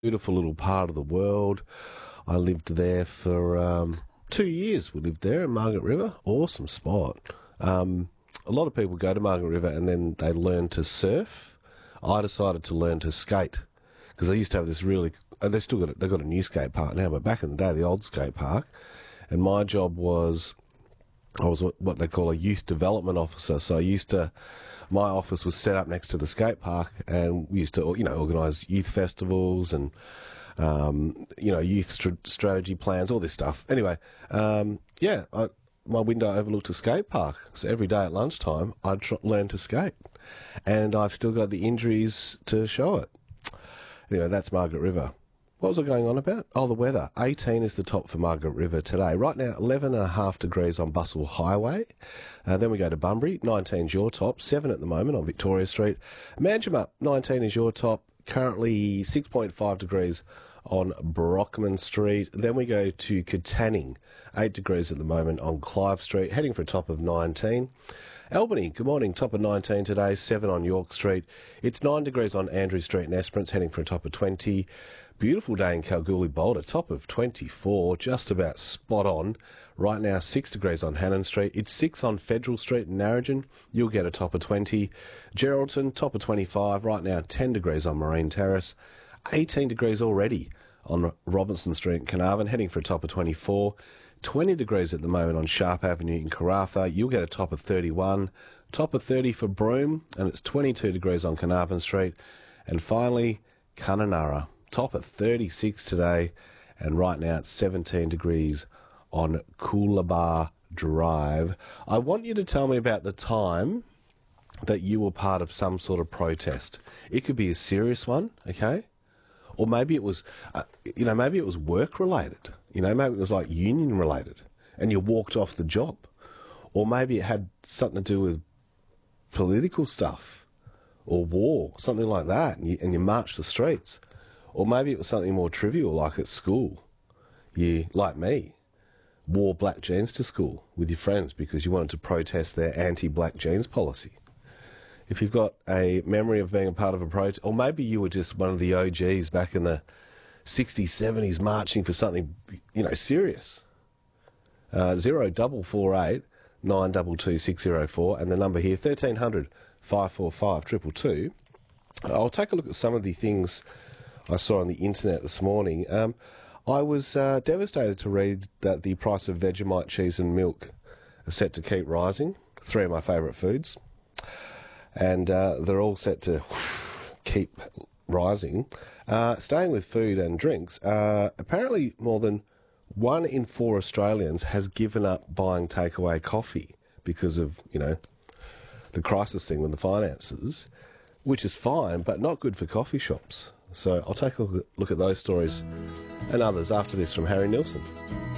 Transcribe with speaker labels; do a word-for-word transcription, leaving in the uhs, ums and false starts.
Speaker 1: Beautiful little part of the world. I lived there for um, two years. We lived there in Margaret River. Awesome spot. Um, a lot of people go to Margaret River and then they learn to surf. I decided to learn to skate because I used to have this really. They still got it. They've got a new skate park now, but back in the day, the old skate park, and my job was I was what they call a youth development officer. So I used to. My office was set up next to the skate park, and we used to, you know, organise youth festivals and, um, you know, youth st- strategy plans, all this stuff. Anyway, um, yeah, I, my window overlooked a skate park. So every day at lunchtime, I'd tr- learn to skate, and I've still got the injuries to show it. Anyway, that's Margaret River. What was I going on about? Oh, the weather. eighteen is the top for Margaret River today. Right now, eleven and a half degrees on Bustle Highway. Uh, then we go to Bunbury. nineteen is your top. seven at the moment on Victoria Street. Manjimup, nineteen is your top. Currently six point five degrees on Brockman Street. Then we go to Katanning. eight degrees at the moment on Clive Street. Heading for a top of nineteen. Albany, good morning, top of nineteen today, seven on York Street. It's nine degrees on Andrew Street in Esperance, heading for a top of twenty. Beautiful day in Kalgoorlie Boulder, top of twenty-four, just about spot on. Right now, six degrees on Hannon Street. It's six on Federal Street in Narrogin. You'll get a top of twenty. Geraldton, top of twenty-five. Right now, ten degrees on Marine Terrace. eighteen degrees already on Robinson Street in Carnarvon, heading for a top of twenty-four. twenty degrees at the moment on Sharp Avenue in Karratha. You'll get a top of thirty-one. Top of thirty for Broome, and it's twenty-two degrees on Carnarvon Street. And finally, Kununurra. Top of thirty-six today, and right now it's seventeen degrees on Coolabah Drive. I want you to tell me about the time that you were part of some sort of protest. It could be a serious one, okay? Or maybe it was, uh, you know, maybe it was work-related. You know, maybe it was like union-related, and you walked off the job. Or maybe it had something to do with political stuff, or war, something like that, and you, and you marched the streets. Or maybe it was something more trivial, like at school. You, like me, wore black jeans to school with your friends because you wanted to protest their anti-black jeans policy. If you've got a memory of being a part of a protest, or maybe you were just one of the O Gs back in the sixties, seventies marching for something, you know, serious. Uh, zero double four eight nine two two six zero four, and the number here, thirteen hundred five four five triple two. I'll take a look at some of the things I saw on the internet this morning. Um, I was uh, devastated to read that the price of Vegemite cheese and milk are set to keep rising. Three of my favourite foods. And uh, they're all set to keep rising. Uh, staying with food and drinks, uh, apparently more than one in four Australians has given up buying takeaway coffee because of, you know, the crisis thing with the finances, which is fine, but not good for coffee shops. So I'll take a look at those stories and others after this from Harry Nilsson.